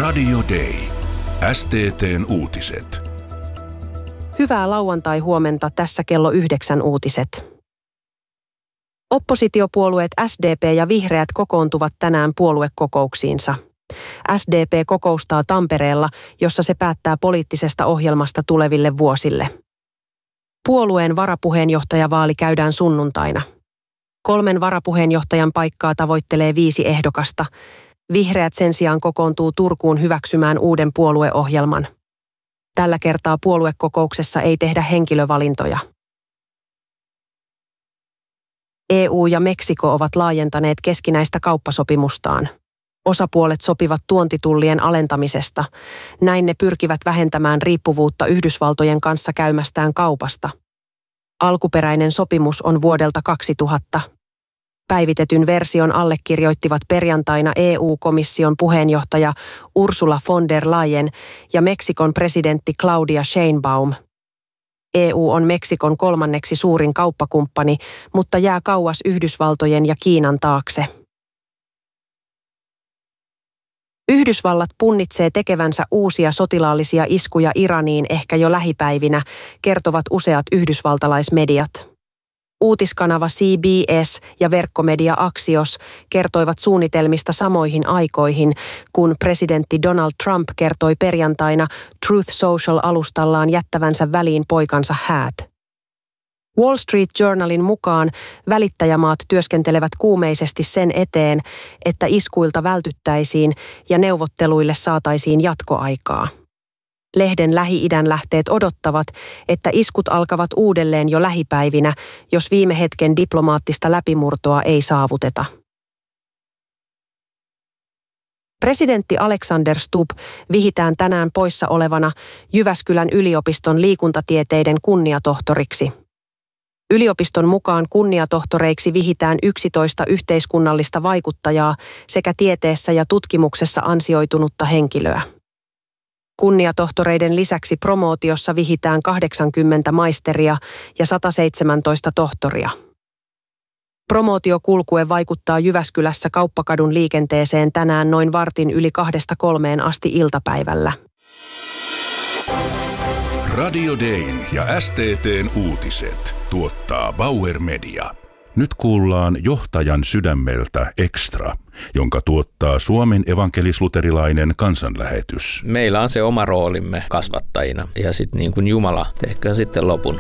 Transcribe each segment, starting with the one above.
Radio Day. STT:n uutiset. Hyvää lauantai-huomenta, tässä kello 9 uutiset. Oppositiopuolueet SDP ja Vihreät kokoontuvat tänään puoluekokouksiinsa. SDP kokoustaa Tampereella, jossa se päättää poliittisesta ohjelmasta tuleville vuosille. Puolueen varapuheenjohtajavaali käydään sunnuntaina. 3 varapuheenjohtajan paikkaa tavoittelee 5 ehdokasta. Vihreät sen sijaan kokoontuu Turkuun hyväksymään uuden puolueohjelman. Tällä kertaa puoluekokouksessa ei tehdä henkilövalintoja. EU ja Meksiko ovat laajentaneet keskinäistä kauppasopimustaan. Osapuolet sopivat tuontitullien alentamisesta. Näin ne pyrkivät vähentämään riippuvuutta Yhdysvaltojen kanssa käymästään kaupasta. Alkuperäinen sopimus on vuodelta 2000. Päivitetyn version allekirjoittivat perjantaina EU-komission puheenjohtaja Ursula von der Leyen ja Meksikon presidentti Claudia Sheinbaum. EU on Meksikon 3. suurin kauppakumppani, mutta jää kauas Yhdysvaltojen ja Kiinan taakse. Yhdysvallat punnitsee tekevänsä uusia sotilaallisia iskuja Iraniin ehkä jo lähipäivinä, kertovat useat yhdysvaltalaismediat. Uutiskanava CBS ja verkkomedia Axios kertoivat suunnitelmista samoihin aikoihin, kun presidentti Donald Trump kertoi perjantaina Truth Social-alustallaan jättävänsä väliin poikansa häät. Wall Street Journalin mukaan välittäjämaat työskentelevät kuumeisesti sen eteen, että iskuilta vältyttäisiin ja neuvotteluille saataisiin jatkoaikaa. Lehden Lähi-idän lähteet odottavat, että iskut alkavat uudelleen jo lähipäivinä, jos viime hetken diplomaattista läpimurtoa ei saavuteta. Presidentti Alexander Stubb vihitään tänään poissa olevana Jyväskylän yliopiston liikuntatieteiden kunniatohtoriksi. Yliopiston mukaan kunniatohtoreiksi vihitään 11 yhteiskunnallista vaikuttajaa sekä tieteessä ja tutkimuksessa ansioitunutta henkilöä. Kunniatohtoreiden lisäksi promootiossa vihitään 80 maisteria ja 117 tohtoria. Promootiokulkue vaikuttaa Jyväskylässä Kauppakadun liikenteeseen tänään noin 2:45 asti iltapäivällä. Radio Dayn ja STT:n uutiset tuottaa Bauer Media. Nyt kuullaan Johtajan sydämeltä Extra, jonka tuottaa Suomen evankelis-luterilainen kansanlähetys. Meillä on se oma roolimme kasvattajina ja sitten niin kuin Jumala tehköön sitten lopun.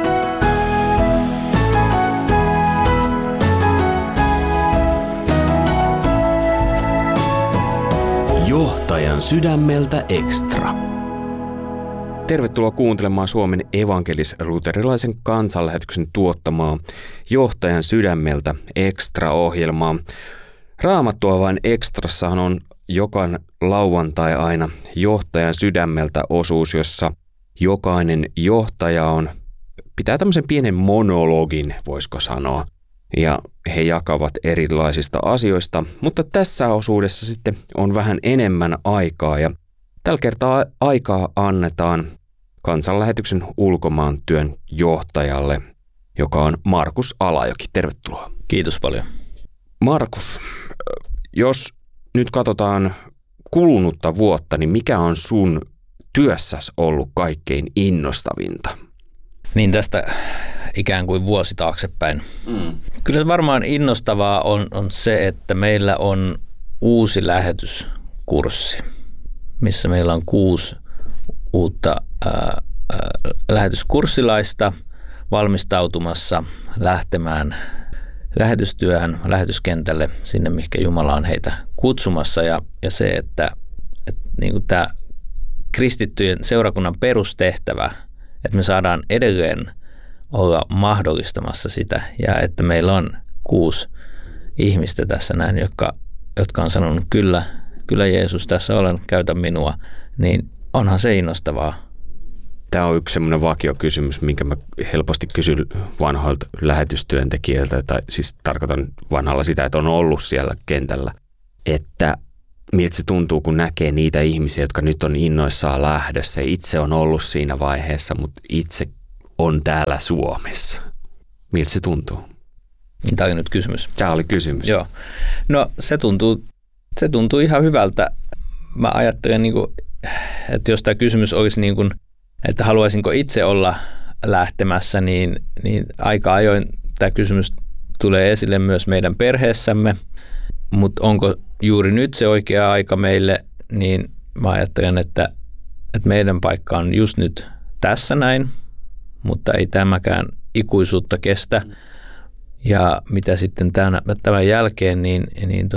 Johtajan sydämeltä Extra. Tervetuloa kuuntelemaan Suomen evankelis-luterilaisen kansanlähetyksen tuottamaa Johtajan sydämeltä Extra-ohjelmaa. Raamattua vain Extrassahan on jokan lauantai aina Johtajan sydämeltä -osuus, jossa jokainen johtaja pitää tämmöisen pienen monologin, voisiko sanoa. Ja he jakavat erilaisista asioista, mutta tässä osuudessa sitten on vähän enemmän aikaa ja tällä kertaa aikaa annetaan kansanlähetyksen ulkomaantyön johtajalle, joka on Markus Alajoki. Tervetuloa. Kiitos paljon. Markus, jos nyt katsotaan kulunutta vuotta, niin mikä on sun työssäsi ollut kaikkein innostavinta? Niin tästä ikään kuin vuosi taaksepäin. Kyllä varmaan innostavaa on se, että meillä on uusi lähetyskurssi, missä meillä on 6 uutta lähetyskurssilaista valmistautumassa lähtemään lähetystyöhön, lähetyskentälle, sinne mihinkä Jumala on heitä kutsumassa. Ja se, että niin kuin tämä kristittyjen seurakunnan perustehtävä, että me saadaan edelleen olla mahdollistamassa sitä ja että meillä on 6 ihmistä tässä näin, jotka on sanonut kyllä Jeesus, tässä olen, käytä minua, niin onhan se innostavaa. Tämä on yksi semmoinen vakiokysymys, minkä mä helposti kysyn vanhoilta lähetystyöntekijöiltä, tai siis tarkoitan vanhalla sitä, että on ollut siellä kentällä, että miltä se tuntuu, kun näkee niitä ihmisiä, jotka nyt on innoissaan lähdössä. Itse on ollut siinä vaiheessa, mutta itse on täällä Suomessa. Miltä se tuntuu? Tämä oli nyt kysymys. Tämä oli kysymys. Joo. No se tuntuu ihan hyvältä. mä ajattelen, niin kuin, että jos tämä kysymys olisi, niin kuin, että haluaisinko itse olla lähtemässä, niin aika ajoin tämä kysymys tulee esille myös meidän perheessämme, mutta onko juuri nyt se oikea aika meille, niin mä ajattelen, että meidän paikka on just nyt tässä näin, mutta ei tämäkään ikuisuutta kestä. Ja mitä sitten tämän jälkeen, niin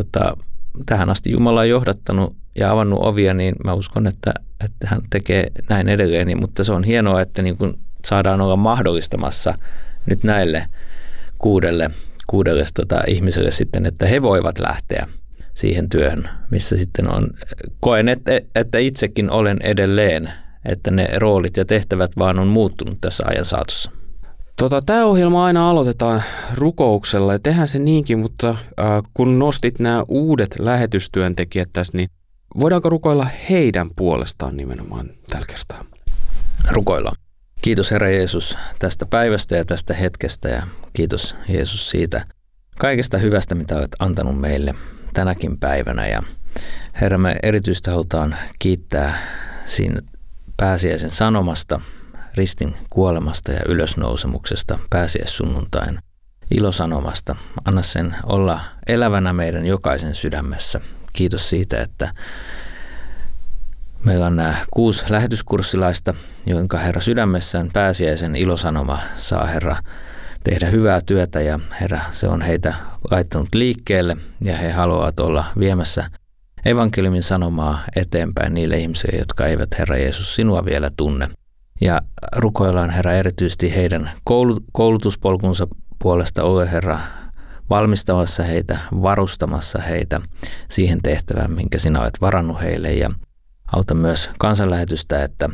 tähän asti Jumala on johdattanut ja avannut ovia, niin mä uskon, että hän tekee näin edelleen. Mutta se on hienoa, että niin kun saadaan olla mahdollistamassa nyt näille kuudelle ihmiselle sitten, että he voivat lähteä siihen työhön, missä sitten on. Koen, että itsekin olen edelleen, että ne roolit ja tehtävät vaan on muuttunut tässä ajan saatossa. Tämä ohjelma aina aloitetaan rukouksella ja tehdään se niinkin, mutta kun nostit nämä uudet lähetystyöntekijät tässä, niin voidaanko rukoilla heidän puolestaan nimenomaan tällä kertaa? Rukoillaan. Kiitos Herra Jeesus tästä päivästä ja tästä hetkestä ja kiitos Jeesus siitä kaikesta hyvästä, mitä olet antanut meille tänäkin päivänä. Ja Herra, me erityisesti halutaan kiittää siinä pääsiäisen sanomasta, ristin kuolemasta ja ylösnousemuksesta pääsiäissunnuntain ilosanomasta. Anna sen olla elävänä meidän jokaisen sydämessä. Kiitos siitä, että meillä on nämä 6 lähetyskurssilaista, jonka Herra sydämessään pääsiäisen ilosanoma saa Herra tehdä hyvää työtä ja Herra se on heitä laittanut liikkeelle ja he haluavat olla viemässä evankeliumin sanomaa eteenpäin niille ihmisille, jotka eivät Herra Jeesus sinua vielä tunne. Ja rukoillaan Herra erityisesti heidän koulutuspolkunsa puolesta ole Herra valmistamassa heitä, varustamassa heitä siihen tehtävään, minkä sinä olet varannut heille ja auta myös kansanlähetystä, että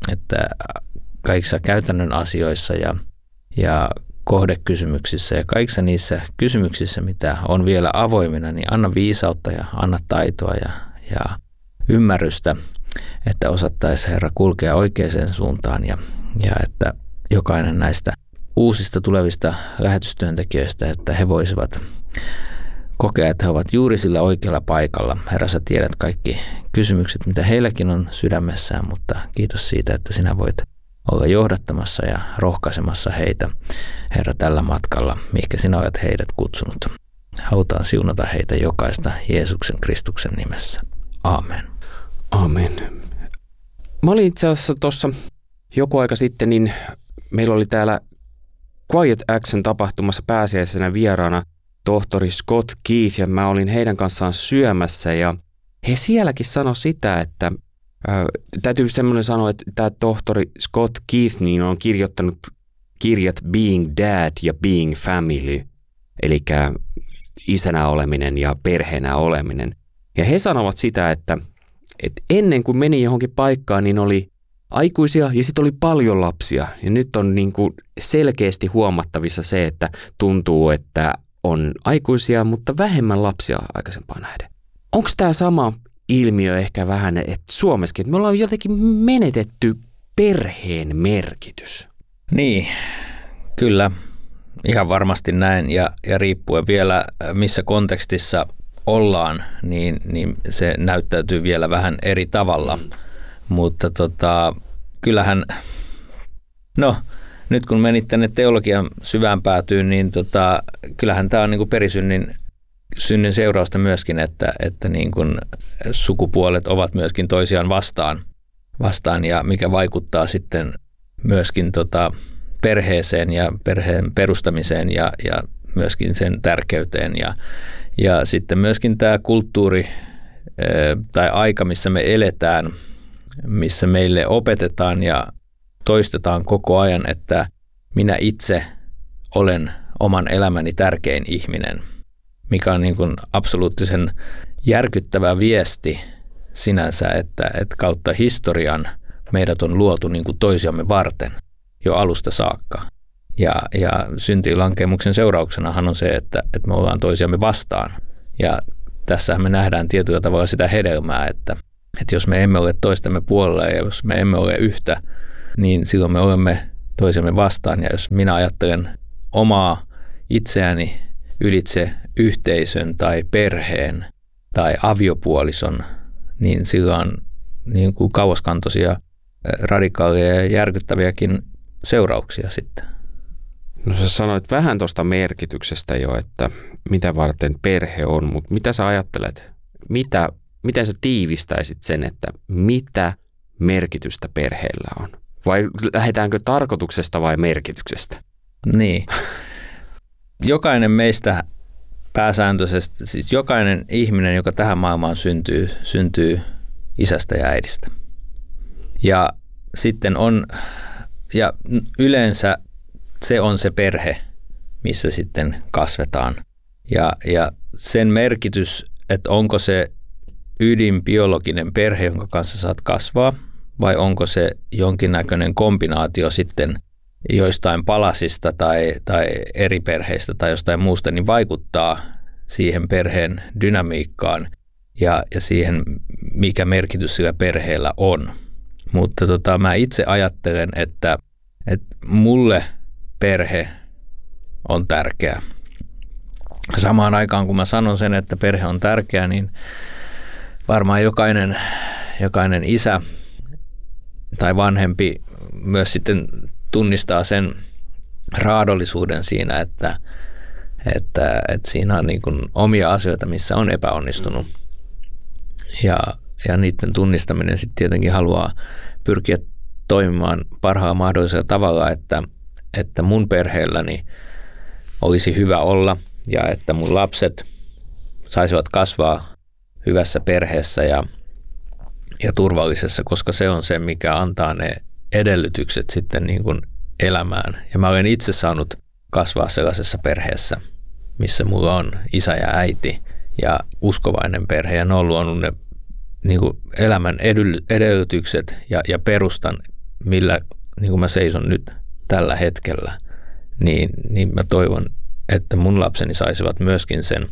kaikissa käytännön asioissa ja kohdekysymyksissä ja kaikissa niissä kysymyksissä, mitä on vielä avoimina, niin anna viisautta ja anna taitoa ja ymmärrystä, että osattaisiin Herra kulkea oikeaan suuntaan ja että jokainen näistä uusista tulevista lähetystyöntekijöistä, että he voisivat kokea, että he ovat juuri sillä oikealla paikalla. Herra, sä tiedät kaikki kysymykset, mitä heilläkin on sydämessään, mutta kiitos siitä, että sinä voit olla johdattamassa ja rohkaisemassa heitä, Herra, tällä matkalla, mihinkä sinä olet heidät kutsunut. Halutaan siunata heitä jokaista Jeesuksen Kristuksen nimessä. Aamen. Aamen. Mä olin itse asiassa tuossa joku aika sitten, niin meillä oli täällä Quiet Action -tapahtumassa pääsiäisenä vieraana tohtori Scott Keith, ja mä olin heidän kanssaan syömässä, ja he sielläkin sanoi sitä, että täytyy semmoinen sanoa, että tämä tohtori Scott Keith niin on kirjoittanut kirjat Being Dad ja Being Family, eli isänä oleminen ja perheenä oleminen. Ja he sanovat sitä, että ennen kuin meni johonkin paikkaan, niin oli aikuisia ja sitten oli paljon lapsia. Ja nyt on niin kuin selkeästi huomattavissa se, että tuntuu, että on aikuisia, mutta vähemmän lapsia aikaisempaan nähden. Onko tämä sama ilmiö ehkä vähän, että Suomessakin, että me ollaan jotenkin menetetty perheen merkitys? Niin, kyllä. Ihan varmasti näin ja riippuen vielä missä kontekstissa ollaan, niin se näyttäytyy vielä vähän eri tavalla. Mutta kyllähän, nyt kun menit tänne teologian syvään päätyyn, niin kyllähän tämä on niin kuin perisynnin seurausta myöskin, että niin kuin sukupuolet ovat myöskin toisiaan vastaan ja mikä vaikuttaa sitten myöskin perheeseen ja perheen perustamiseen ja myöskin sen tärkeyteen ja sitten myöskin tämä kulttuuri tai aika, missä me eletään, missä meille opetetaan ja toistetaan koko ajan, että minä itse olen oman elämäni tärkein ihminen, mikä on niin kuin absoluuttisen järkyttävä viesti sinänsä, että kautta historian meidät on luotu niin kuin toisiamme varten jo alusta saakka. Ja syntilankemuksen seurauksenahan on se, että me ollaan toisiamme vastaan. Ja tässähän me nähdään tietyllä tavalla sitä hedelmää, että jos me emme ole toistemme puolella ja jos me emme ole yhtä, niin silloin me olemme toisiamme vastaan. Ja jos minä ajattelen omaa itseäni ylitse yhteisön tai perheen tai aviopuolison, niin sillä on niin kuin kauaskantoisia, radikaaleja ja järkyttäviäkin seurauksia sitten. No sä sanoit vähän tuosta merkityksestä jo, että mitä varten perhe on, mutta mitä sä ajattelet? Miten sä tiivistäisit sen, että mitä merkitystä perheellä on? Vai lähdetäänkö tarkoituksesta vai merkityksestä? Niin. Jokainen meistä pääsääntöisesti, siis jokainen ihminen, joka tähän maailmaan syntyy isästä ja äidistä. Ja sitten ja yleensä se on se perhe, missä sitten kasvetaan. Ja sen merkitys, että onko se ydinbiologinen perhe, jonka kanssa saat kasvaa, vai onko se jonkinnäköinen kombinaatio sitten joistain palasista tai eri perheistä tai jostain muusta, niin vaikuttaa siihen perheen dynamiikkaan ja siihen, mikä merkitys sillä perheellä on. Mutta mä itse ajattelen, että mulle perhe on tärkeä. Samaan aikaan, kun mä sanon sen, että perhe on tärkeä, niin varmaan jokainen isä tai vanhempi myös sitten tunnistaa sen raadollisuuden siinä, että siinä on niin kuin omia asioita, missä on epäonnistunut. Ja niiden tunnistaminen sitten tietenkin haluaa pyrkiä toimimaan parhaalla mahdollisella tavalla, että mun perheelläni olisi hyvä olla ja että mun lapset saisivat kasvaa hyvässä perheessä ja turvallisessa, koska se on se, mikä antaa ne edellytykset sitten niin kuin elämään. Ja mä olen itse saanut kasvaa sellaisessa perheessä, missä mulla on isä ja äiti ja uskovainen perhe, ja ne on luonut ne niin kuin elämän edellytykset ja perustan, millä niin kuin mä seison nyt tällä hetkellä, niin mä toivon, että mun lapseni saisivat myöskin sen.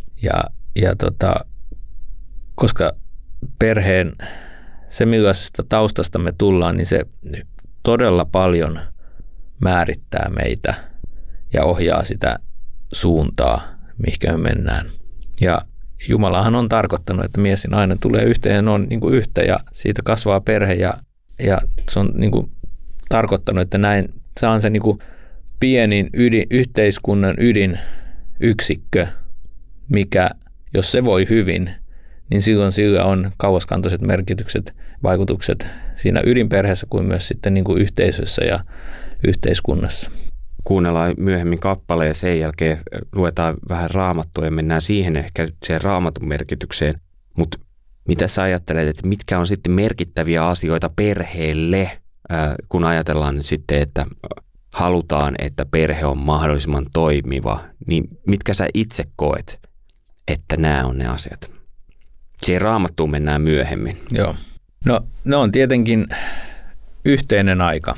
Koska perheen, se millaisesta taustasta me tullaan, niin se todella paljon määrittää meitä ja ohjaa sitä suuntaa, mihinkä me mennään. Ja Jumalahan on tarkoittanut, että mies ja nainen tulee yhteen ja ne on niin kuin yhtä ja siitä kasvaa perhe ja se on niin kuin tarkoittanut, että näin se on se niin kuin pienin yhteiskunnan ydinyksikkö, mikä jos se voi hyvin, niin silloin sillä on kauaskantoiset merkitykset, vaikutukset siinä ydinperheessä kuin myös sitten niin kuin yhteisössä ja yhteiskunnassa. Kuunnellaan myöhemmin kappale ja sen jälkeen luetaan vähän Raamattua ja mennään siihen ehkä siihen Raamatun merkitykseen. Mutta mitä sä ajattelet, että mitkä on sitten merkittäviä asioita perheelle, kun ajatellaan nyt sitten, että halutaan, että perhe on mahdollisimman toimiva, niin mitkä sä itse koet, että nämä on ne asiat? Siihen Raamattuun mennään myöhemmin. Joo. No ne on tietenkin yhteinen aika.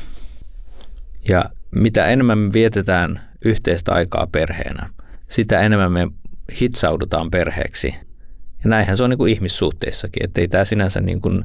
Ja mitä enemmän me vietetään yhteistä aikaa perheenä, sitä enemmän me hitsaudutaan perheeksi. Ja näinhän se on niin kuin ihmissuhteissakin, että ei tämä sinänsä niin kuin,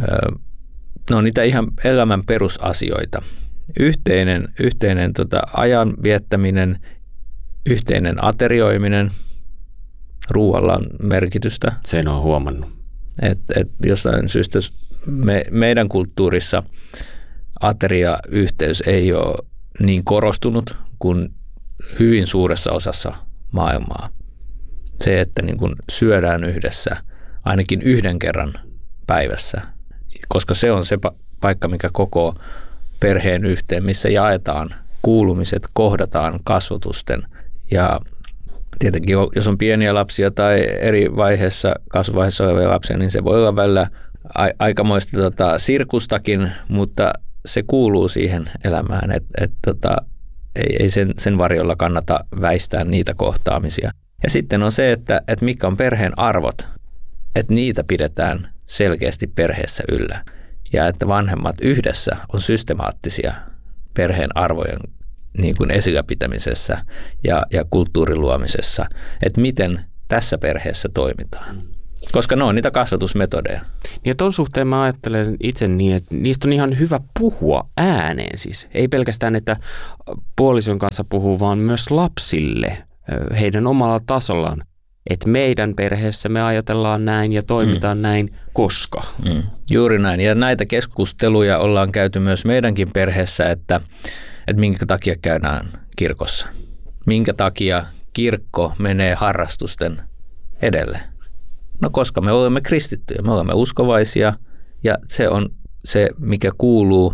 no niitä ihan elämän perusasioita. Yhteinen ajan viettäminen, yhteinen aterioiminen, ruoalla on merkitystä. Sen on huomannut. Et jostain syystä meidän kulttuurissa ateriayhteys ei ole niin korostunut kuin hyvin suuressa osassa maailmaa. Se, että niin kuin syödään yhdessä ainakin yhden kerran päivässä, koska se on se paikka, mikä kokoo perheen yhteen, missä jaetaan kuulumiset, kohdataan kasvatusten. Ja tietenkin, jos on pieniä lapsia tai eri vaiheessa, kasvuvaiheessa olevia lapsia, niin se voi olla välillä aikamoista sirkustakin, mutta se kuuluu siihen elämään, että ei sen varjolla kannata väistää niitä kohtaamisia. Ja sitten on se, että mitkä on perheen arvot, että niitä pidetään selkeästi perheessä yllä. Ja että vanhemmat yhdessä on systemaattisia perheen arvojen niin kuin esillä pitämisessä ja kulttuurin luomisessa, että miten tässä perheessä toimitaan. Koska ne on niitä kasvatusmetodeja. Ja ton suhteen mä ajattelen itse niin, että niistä on ihan hyvä puhua ääneen siis. Ei pelkästään, että puolison kanssa puhuu, vaan myös lapsille heidän omalla tasollaan. että meidän perheessä me ajatellaan näin ja toimitaan näin, koska. Juuri näin. Ja näitä keskusteluja ollaan käyty myös meidänkin perheessä, että minkä takia käydään kirkossa. Minkä takia kirkko menee harrastusten edelle. No koska me olemme kristittyjä, me olemme uskovaisia ja se on se, mikä kuuluu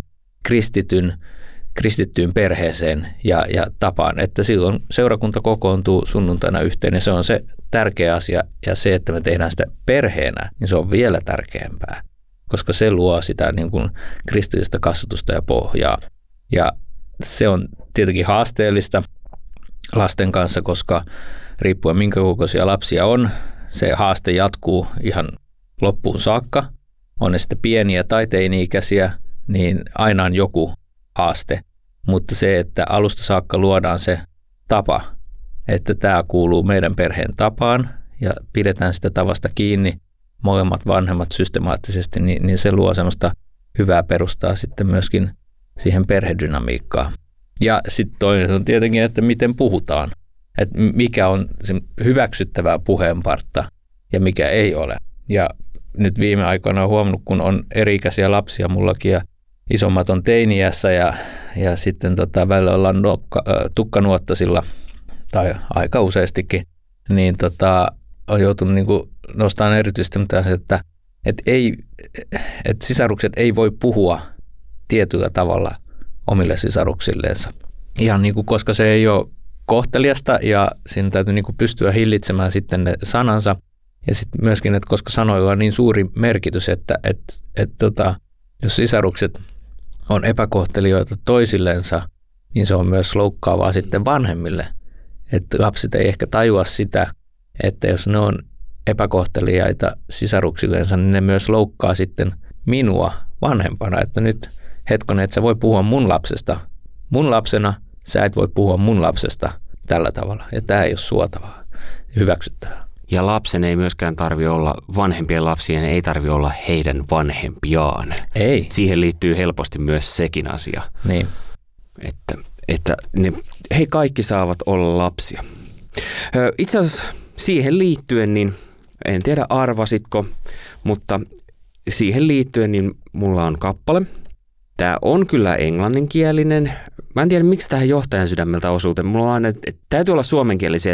kristittyyn perheeseen ja tapaan, että silloin seurakunta kokoontuu sunnuntaina yhteen ja se on se tärkeä asia ja se, että me tehdään sitä perheenä, niin se on vielä tärkeämpää, koska se luo sitä niin kuin kristillistä kasvatusta ja pohjaa. Ja se on tietenkin haasteellista lasten kanssa, koska riippuen minkä kokoisia lapsia on, se haaste jatkuu ihan loppuun saakka. On ne sitten pieniä tai teini-ikäisiä, niin aina on joku haaste. Mutta se, että alusta saakka luodaan se tapa, että tämä kuuluu meidän perheen tapaan ja pidetään sitä tavasta kiinni molemmat vanhemmat systemaattisesti, niin se luo semmoista hyvää perustaa sitten myöskin siihen perhedynamiikkaan. Ja sitten toinen on tietenkin, että miten puhutaan, että mikä on se hyväksyttävää puheenpartta ja mikä ei ole. Ja nyt viime aikoina olen huomannut, kun on eri-ikäisiä lapsia mullakin ja isommat on teiniässä ja sitten välillä ollaan tukkanuottasilla tai aika useastikin, niin on joutunut niinku nostamaan erityisesti että sisarukset ei voi puhua tietyllä tavalla omille sisaruksillensa. Ihan niin kuin, koska se ei ole kohteliasta ja siinä täytyy niin kuin pystyä hillitsemään sitten ne sanansa. Ja sitten myöskin, että koska sanoilla on niin suuri merkitys, että jos sisarukset on epäkohtelijoita toisillensa, niin se on myös loukkaavaa sitten vanhemmille. Että lapset ei ehkä tajua sitä, että jos ne on epäkohtelijaita sisaruksillensa, niin ne myös loukkaa sitten minua vanhempana. Että nyt hetkonen, että sä voi puhua mun lapsesta. Mun lapsena sä et voi puhua mun lapsesta tällä tavalla. Ja tämä ei ole suotavaa ja hyväksyttävää. Ja lapsen ei myöskään tarvitse olla, vanhempien lapsien ei tarvitse olla heidän vanhempiaan. Ei. Siihen liittyy helposti myös sekin asia. Niin. Että he kaikki saavat olla lapsia. Itse asiassa siihen liittyen, niin en tiedä arvasitko, mutta siihen liittyen niin mulla on kappale. Tämä on kyllä englanninkielinen. Mä en tiedä, miksi tähän Johtajan sydämeltä osuuteen. Mulla on aina, että täytyy olla suomenkielisiä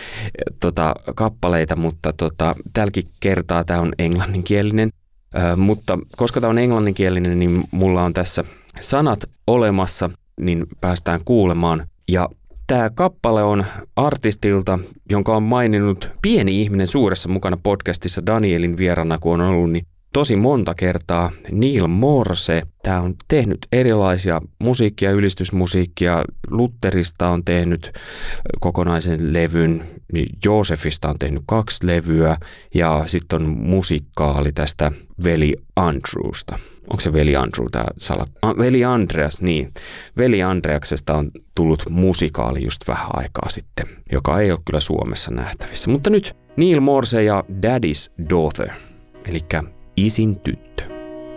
kappaleita, mutta tälläkin kertaa tämä on englanninkielinen. Mutta koska tämä on englanninkielinen, niin mulla on tässä sanat olemassa, niin päästään kuulemaan. Ja tämä kappale on artistilta, jonka on maininnut pieni ihminen suuressa mukana podcastissa Danielin vierana, kun on ollut niin tosi monta kertaa. Neil Morse. Tämä on tehnyt erilaisia musiikkia, ylistysmusiikkia. Lutherista on tehnyt kokonaisen levyn. Joosefista on tehnyt 2 levyä. Ja sitten on musikaali tästä veli Andrewsta. Onko se veli Andrew tämä veli Andreas, niin. Veli Andreaksesta on tullut musikaali just vähän aikaa sitten, joka ei ole kyllä Suomessa nähtävissä. Mutta nyt Neil Morse ja Daddy's Daughter, eli isin tyttö.